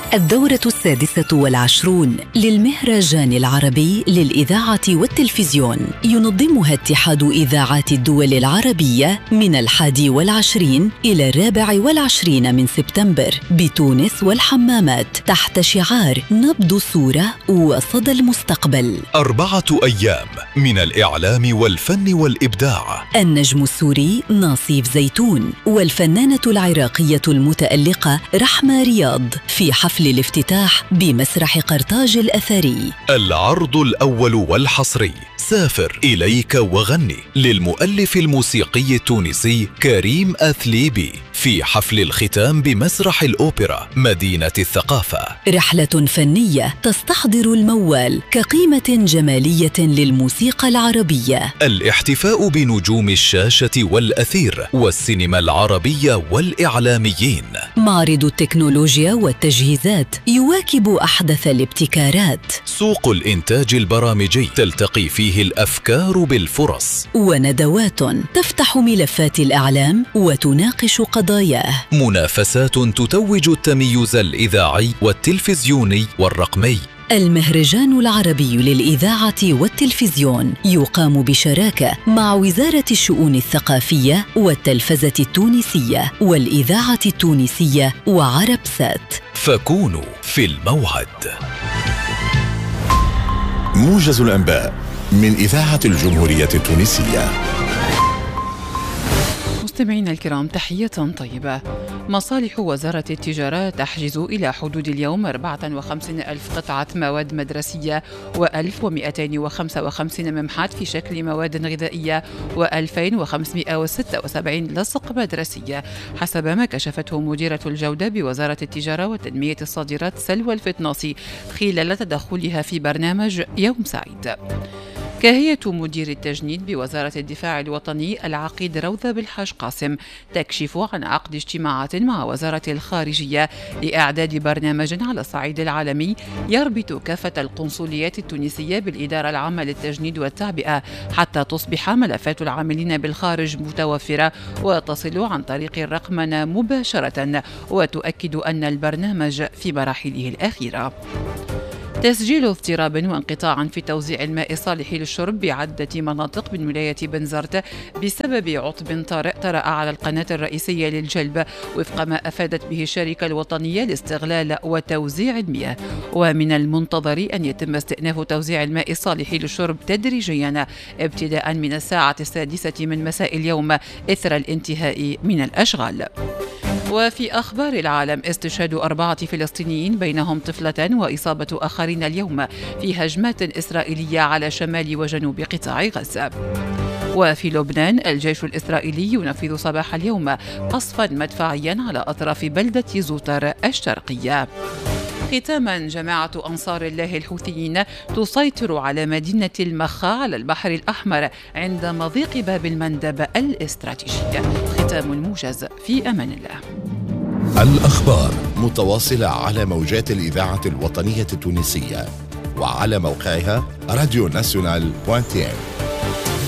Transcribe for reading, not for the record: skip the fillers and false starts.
الدورة 26 للمهرجان العربي للإذاعة والتلفزيون ينظمها اتحاد إذاعات الدول العربية من 21 إلى 24 من سبتمبر بتونس والحمامات تحت شعار نبض الصورة وصدى المستقبل. 4 أيام من الإعلام والفن والإبداع. النجم السوري ناصيف زيتون والفنانة العراقية المتألقة رحمة رياض في حفل الافتتاح بمسرح قرطاج الأثري. العرض الأول والحصري سافر إليك وغني للمؤلف الموسيقي التونسي كريم أثليبي في حفل الختام بمسرح الأوبرا مدينة الثقافة. رحلة فنية تستحضر الموال كقيمة جمالية للموسيقى العربية. الاحتفاء بنجوم الشاشة والأثير والسينما العربية والإعلاميين. معرض التكنولوجيا والتجهيزات يواكب أحدث الابتكارات. سوق الإنتاج البرامجي تلتقي فيه الأفكار بالفرص. وندوات تفتح ملفات الإعلام وتناقش قضاياه. منافسات تتوج التميز الإذاعي والتلفزيوني والرقمي. المهرجان العربي للإذاعة والتلفزيون يقام بشراكة مع وزارة الشؤون الثقافية والتلفزة التونسية والإذاعة التونسية وعربسات. فكونوا في الموعد. موجز الأنباء من إذاعة الجمهورية التونسية. مستمعينا الكرام، تحية طيبة. مصالح وزارة التجارة تحجز إلى حدود اليوم 54,000 قطعة مواد مدرسية و1255 ممحات في شكل مواد غذائية و2576 لصق مدرسية، حسب ما كشفته مديرة الجودة بوزارة التجارة وتنمية الصادرات سلوى الفتناصي خلال تدخلها في برنامج يوم سعيد. كاهية مدير التجنيد بوزارة الدفاع الوطني العقيد روضة بالحاج قاسم تكشف عن عقد اجتماعات مع وزارة الخارجية لإعداد برنامج على الصعيد العالمي يربط كافة القنصليات التونسية بالإدارة العامة للتجنيد والتعبئة حتى تصبح ملفات العاملين بالخارج متوفرة وتصل عن طريق الرقمنة مباشرة، وتؤكد أن البرنامج في مراحله الأخيرة. تسجيل اضطراب وانقطاع في توزيع الماء الصالح للشرب بعدة مناطق من ولاية بنزرت بسبب عطب طارئ طرأ على القناة الرئيسية للجلب، وفق ما أفادت به الشركة الوطنية لاستغلال وتوزيع المياه. ومن المنتظر أن يتم استئناف توزيع الماء الصالح للشرب تدريجيا ابتداء من الساعة 6 من مساء اليوم إثر الانتهاء من الأشغال. وفي أخبار العالم، استشهاد 4 فلسطينيين بينهم طفلة وإصابة آخرين اليوم في هجمات إسرائيلية على شمال وجنوب قطاع غزة. وفي لبنان، الجيش الإسرائيلي ينفذ صباح اليوم قصفا مدفعيا على أطراف بلدة زوتر الشرقية. ختاما، جماعة أنصار الله الحوثيين تسيطر على مدينة المخا على البحر الأحمر عند مضيق باب المندب الاستراتيجي. ختام الموجز، في أمان الله. الأخبار متواصلة على موجات الإذاعة الوطنية التونسية وعلى موقعها radionational.tn.